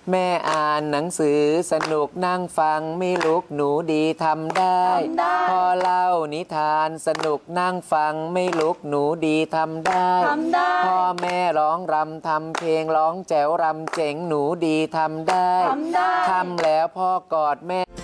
แม่อ่านหนังสือสนุกนั่งฟังไม่ลุกหนูดีทำได้พ่อเล่านิทานสนุกนั่งฟังไม่ลุกหนูดีทำได้พ่อแม่ร้องรำทำเพลงร้องแจ๋วรำเจ๋งหนูดีทำได้ทำแล้วพ่อกอดแม่